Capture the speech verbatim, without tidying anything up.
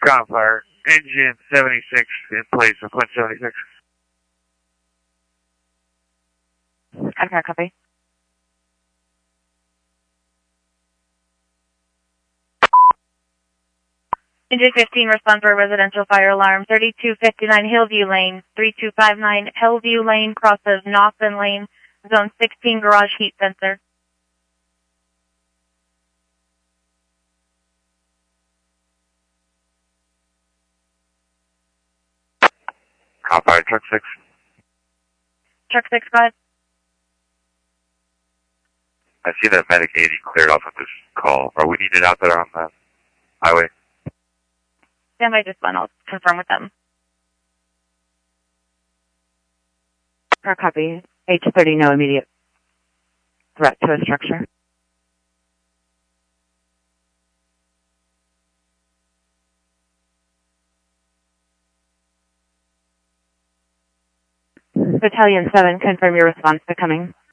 Ground fire. Engine seventy-six in place of Flint seventy-six. Okay, copy. Engine fifteen, respond for a residential fire alarm. thirty-two fifty-nine Hillview Lane, thirty-two fifty-nine Hillview Lane, crosses Naughton Lane, zone sixteen, garage heat sensor. Ground fire, truck six. Truck six, go ahead. I see that medic eighty cleared off of this call. Are we needed out there on the highway? Stand by just one, I'll confirm with them. Per copy. H thirty, no immediate threat to a structure. Battalion seven, confirm your response to coming.